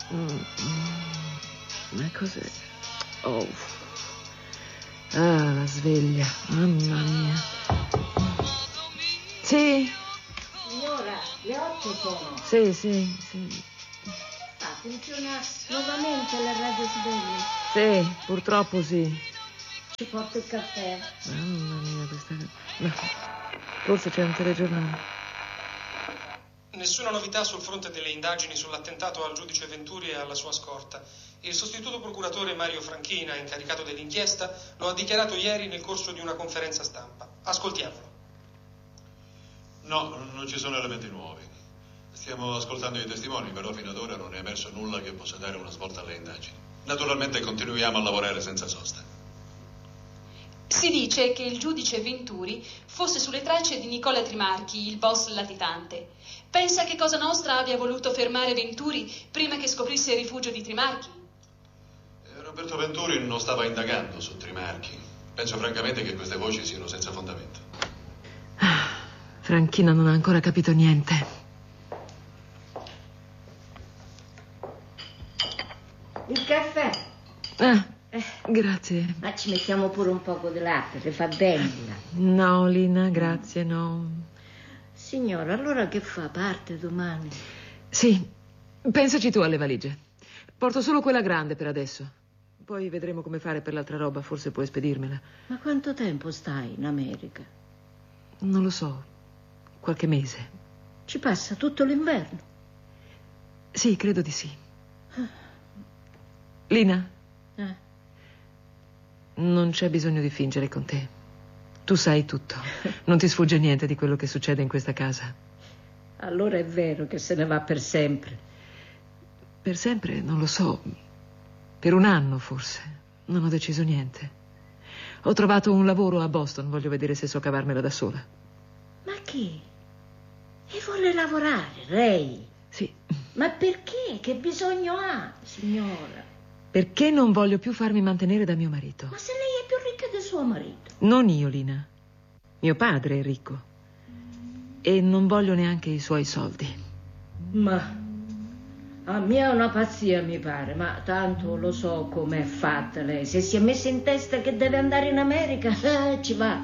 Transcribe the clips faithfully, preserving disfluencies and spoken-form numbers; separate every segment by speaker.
Speaker 1: Mm, mm. Ma cos'è? Oh. Ah, la sveglia. Mamma mia. Sì?
Speaker 2: Signora, le otto sono.
Speaker 1: Sì, sì, sì.
Speaker 2: Ah, funziona nuovamente la radio sveglia?
Speaker 1: Sì, purtroppo sì.
Speaker 2: Ci porto il caffè.
Speaker 1: Mamma mia, questa... No. Forse c'è un telegiornale.
Speaker 3: Nessuna novità sul fronte delle indagini sull'attentato al giudice Venturi e alla sua scorta. Il sostituto procuratore Mario Franchina, incaricato dell'inchiesta, lo ha dichiarato ieri nel corso di una conferenza stampa. Ascoltiamolo.
Speaker 4: No, non ci sono elementi nuovi. Stiamo ascoltando i testimoni, però fino ad ora non è emerso nulla che possa dare una svolta alle indagini. Naturalmente continuiamo a lavorare senza sosta.
Speaker 5: Si dice che il giudice Venturi fosse sulle tracce di Nicola Trimarchi, il boss latitante. Pensa che Cosa Nostra abbia voluto fermare Venturi prima che scoprisse il rifugio di Trimarchi?
Speaker 4: Eh, Roberto Venturi non stava indagando su Trimarchi. Penso francamente che queste voci siano senza fondamento.
Speaker 1: Ah, Franchina non ha ancora capito niente.
Speaker 2: Il caffè.
Speaker 1: Ah, eh, grazie.
Speaker 2: Ma ci mettiamo pure un poco di latte, le fa bene.
Speaker 1: No, Lina, grazie, no.
Speaker 2: Signora, allora che fa? Parte domani?
Speaker 1: Sì, pensaci tu alle valigie. Porto solo quella grande per adesso. Poi vedremo come fare per l'altra roba, forse puoi spedirmela.
Speaker 2: Ma quanto tempo stai in America?
Speaker 1: Non lo so, qualche mese.
Speaker 2: Ci passa tutto l'inverno?
Speaker 1: Sì, credo di sì. Lina?
Speaker 2: Eh?
Speaker 1: Non c'è bisogno di fingere con te. Tu sai tutto. Non ti sfugge niente di quello che succede in questa casa.
Speaker 2: Allora è vero che se ne va per sempre.
Speaker 1: Per sempre? Non lo so. Per un anno, forse. Non ho deciso niente. Ho trovato un lavoro a Boston. Voglio vedere se so cavarmela da sola.
Speaker 2: Ma che? E vuole lavorare, lei?
Speaker 1: Sì.
Speaker 2: Ma perché? Che bisogno ha, signora?
Speaker 1: Perché non voglio più farmi mantenere da mio marito.
Speaker 2: Ma se lei è più ricca del suo marito?
Speaker 1: Non io, Lina. Mio padre è ricco. E non voglio neanche i suoi soldi.
Speaker 2: Ma a me è una pazzia, mi pare. Ma tanto lo so com'è fatta lei. Se si è messa in testa che deve andare in America, eh, ci va.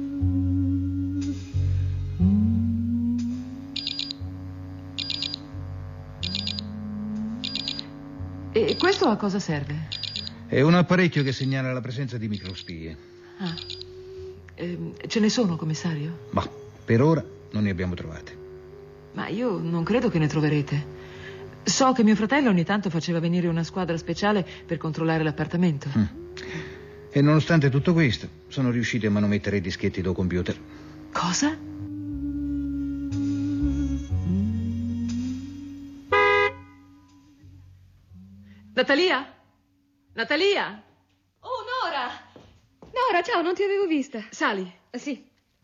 Speaker 1: E questo a cosa serve?
Speaker 6: È un apparecchio che segnala la presenza di microspie.
Speaker 1: Ah. Eh, ce ne sono, commissario?
Speaker 6: Ma per ora non ne abbiamo trovate.
Speaker 1: Ma io non credo che ne troverete. So che mio fratello ogni tanto faceva venire una squadra speciale per controllare l'appartamento.
Speaker 6: Mm. E nonostante tutto questo, sono riusciti a manomettere i dischetti do computer.
Speaker 1: Cosa? Natalia? Natalia?
Speaker 5: Oh, Nora!
Speaker 7: Nora, ciao, non ti avevo vista.
Speaker 1: Sali.
Speaker 7: Sì.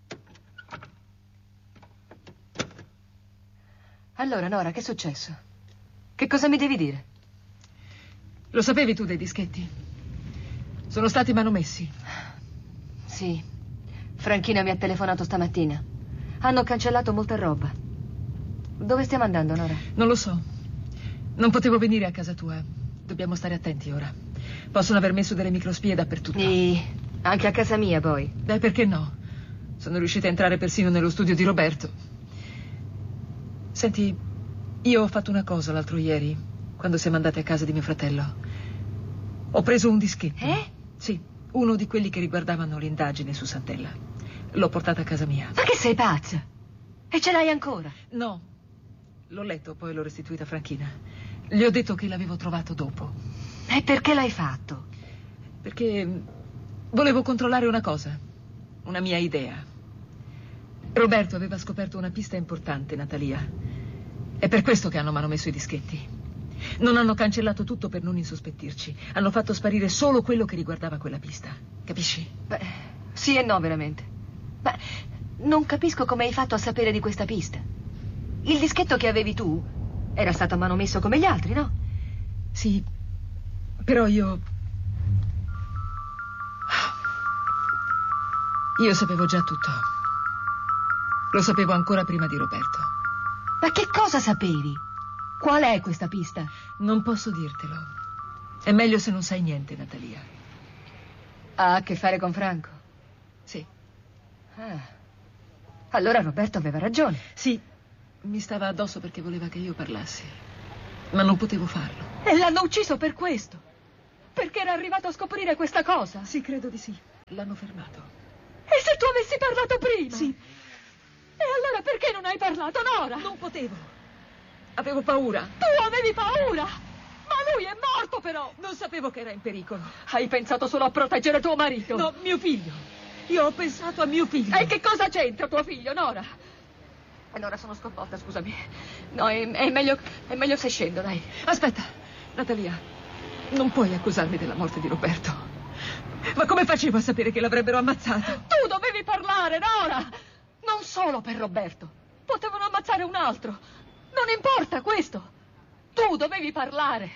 Speaker 8: Allora, Nora, che è successo? Che cosa mi devi dire?
Speaker 1: Lo sapevi tu dei dischetti? Sono stati manomessi.
Speaker 8: Sì. Franchina mi ha telefonato stamattina. Hanno cancellato molta roba. Dove stiamo andando, Nora?
Speaker 1: Non lo so. Non potevo venire a casa tua. Dobbiamo stare attenti ora. Possono aver messo delle microspie dappertutto.
Speaker 8: E anche a casa mia, poi?
Speaker 1: Beh, perché no? Sono riuscita a entrare persino nello studio di Roberto. Senti, io ho fatto una cosa l'altro ieri, quando siamo andati a casa di mio fratello. Ho preso un dischetto.
Speaker 8: Eh?
Speaker 1: Sì, uno di quelli che riguardavano l'indagine su Santella. L'ho portata a casa mia.
Speaker 8: Ma che sei pazza? E ce l'hai ancora?
Speaker 1: No, l'ho letto, poi l'ho restituita a Franchina. Gli ho detto che l'avevo trovato dopo.
Speaker 8: E perché l'hai fatto?
Speaker 1: Perché volevo controllare una cosa, una mia idea. Roberto aveva scoperto una pista importante, Natalia. È per questo che hanno manomesso i dischetti. Non hanno cancellato tutto per non insospettirci. Hanno fatto sparire solo quello che riguardava quella pista. Capisci?
Speaker 8: Beh, sì e no, veramente. Ma non capisco come hai fatto a sapere di questa pista. Il dischetto che avevi tu era stato manomesso come gli altri, no?
Speaker 1: Sì, però io... Io sapevo già tutto. Lo sapevo ancora prima di Roberto.
Speaker 8: Ma che cosa sapevi? Qual è questa pista?
Speaker 1: Non posso dirtelo. È meglio se non sai niente, Natalia.
Speaker 8: Ha a che fare con Franco?
Speaker 1: Sì.
Speaker 8: Ah. Allora Roberto aveva ragione.
Speaker 1: Sì, mi stava addosso perché voleva che io parlassi. Ma non potevo farlo.
Speaker 8: E l'hanno ucciso per questo? Perché era arrivato a scoprire questa cosa?
Speaker 1: Sì, credo di sì. L'hanno fermato.
Speaker 8: E se tu avessi parlato prima?
Speaker 1: Sì.
Speaker 8: E allora perché non hai parlato, Nora?
Speaker 1: Non potevo. Avevo paura.
Speaker 8: Tu avevi paura? Ma lui è morto, però!
Speaker 1: Non sapevo che era in pericolo.
Speaker 8: Hai pensato solo a proteggere tuo marito?
Speaker 1: No, mio figlio. Io ho pensato a mio figlio.
Speaker 8: E che cosa c'entra tuo figlio, Nora? Allora sono sconvolta, scusami. No, è, è meglio, è meglio se scendo, dai.
Speaker 1: Aspetta, Natalia, non puoi accusarmi della morte di Roberto. Ma come facevo a sapere che l'avrebbero ammazzato?
Speaker 8: Tu dovevi parlare, Nora! Non solo per Roberto. Potevano ammazzare un altro. Non importa questo. Tu dovevi parlare.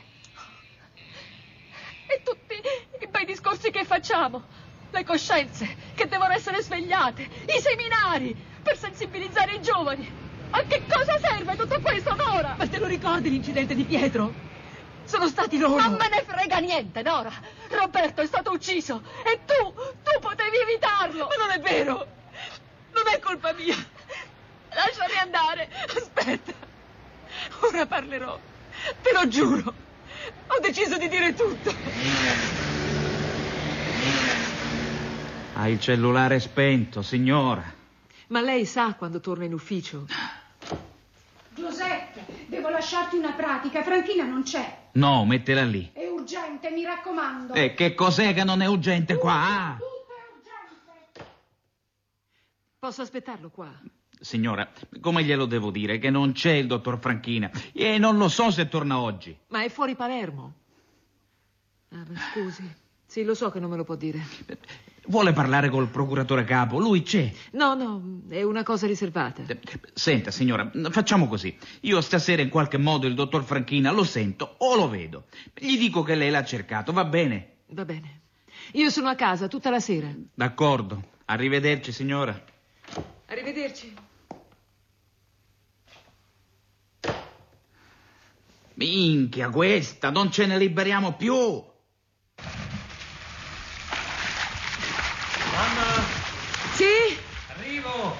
Speaker 8: E tutti i bei discorsi che facciamo, le coscienze che devono essere svegliate, i seminari per sensibilizzare i giovani. A che cosa serve tutto questo, Nora?
Speaker 1: Ma te lo ricordi l'incidente di Pietro? Sono stati loro.
Speaker 8: Non me ne frega niente, Nora. Roberto è stato ucciso e tu, tu potevi evitarlo.
Speaker 1: Ma non è vero. Non è colpa mia.
Speaker 8: Lasciami andare.
Speaker 1: Aspetta. Ora parlerò. Te lo giuro. Ho deciso di dire tutto.
Speaker 9: Ha il cellulare spento, signora.
Speaker 1: Ma lei sa quando torna in ufficio?
Speaker 10: Giuseppe, devo lasciarti una pratica. Franchina non c'è.
Speaker 9: No, mettela lì.
Speaker 10: È urgente, mi raccomando.
Speaker 9: E che cos'è che non è urgente qua? Ah.
Speaker 10: Tutto è urgente.
Speaker 1: Posso aspettarlo qua?
Speaker 9: Signora, come glielo devo dire? Che non c'è il dottor Franchina e non lo so se torna oggi.
Speaker 1: Ma è fuori Palermo. Ah, ma scusi. Sì, lo so che non me lo può dire.
Speaker 9: Vuole parlare col procuratore capo? Lui c'è.
Speaker 1: No, no, è una cosa riservata.
Speaker 9: Senta, signora, facciamo così. Io stasera in qualche modo il dottor Franchina lo sento o lo vedo. Gli dico che lei l'ha cercato, va bene?
Speaker 1: Va bene. Io sono a casa tutta la sera.
Speaker 9: D'accordo. Arrivederci, signora.
Speaker 1: Arrivederci.
Speaker 9: Minchia, questa, non ce ne liberiamo più.
Speaker 11: Mamma!
Speaker 1: Sì?
Speaker 11: Arrivo!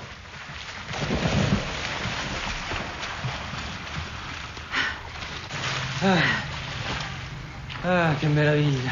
Speaker 11: Ah, ah che meraviglia.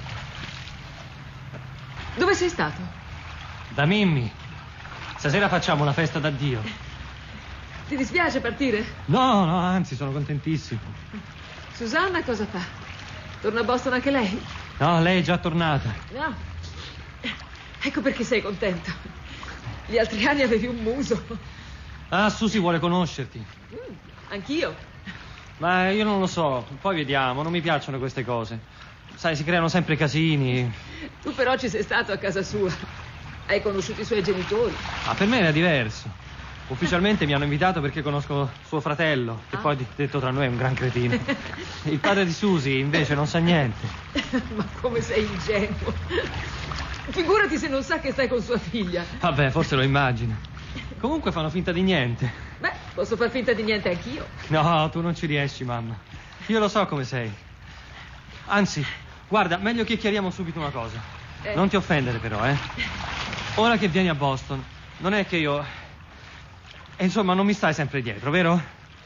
Speaker 1: Dove sei stato?
Speaker 11: Da Mimmi. Stasera facciamo una festa d'addio.
Speaker 1: Ti dispiace partire?
Speaker 11: No, no, anzi, sono contentissimo.
Speaker 1: Susanna cosa fa? Torna a Boston anche lei?
Speaker 11: No, lei è già tornata.
Speaker 1: No. Ecco perché sei contento. Gli altri anni avevi un muso.
Speaker 11: Ah, Susi vuole conoscerti.
Speaker 1: Mm, anch'io.
Speaker 11: Ma io non lo so, poi vediamo, non mi piacciono queste cose. Sai, si creano sempre casini.
Speaker 1: Tu però ci sei stato a casa sua. Hai conosciuto i suoi genitori.
Speaker 11: Ah, per me era diverso. Ufficialmente mi hanno invitato perché conosco suo fratello, che ah. poi, detto tra noi, è un gran cretino. Il padre di Susi, invece, non sa niente.
Speaker 1: Ma come sei ingenuo. Figurati se non sa che stai con sua figlia.
Speaker 11: Vabbè, forse lo immagina. Comunque fanno finta di niente.
Speaker 1: Beh, posso far finta di niente anch'io.
Speaker 11: No, tu non ci riesci, mamma. Io lo so come sei. Anzi, guarda, meglio che chiariamo subito una cosa. Eh. Non ti offendere però, eh. Ora che vieni a Boston, non è che io... E insomma, non mi stai sempre dietro, vero?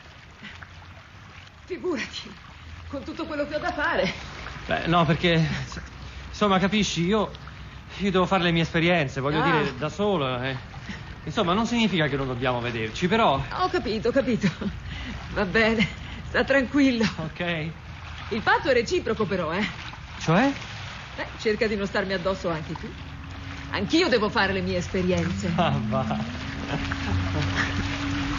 Speaker 1: Figurati, con tutto quello che ho da fare.
Speaker 11: Beh, no, perché... Insomma, capisci, io... Io devo fare le mie esperienze, voglio ah. dire, da solo, eh. Insomma, non significa che non dobbiamo vederci, però...
Speaker 1: Ho capito, ho capito. Va bene, sta tranquillo.
Speaker 11: Ok.
Speaker 1: Il patto è reciproco, però, eh.
Speaker 11: Cioè?
Speaker 1: Beh, cerca di non starmi addosso anche tu. Anch'io devo fare le mie esperienze.
Speaker 11: Ah, va.